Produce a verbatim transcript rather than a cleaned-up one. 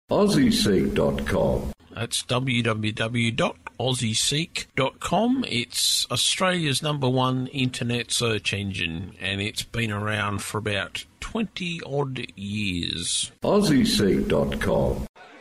Aussie Seek dot com. That's w w w dot aussie seek dot com. It's Australia's number one internet search engine, and it's been around for about twenty odd years. Aussie Seek dot com.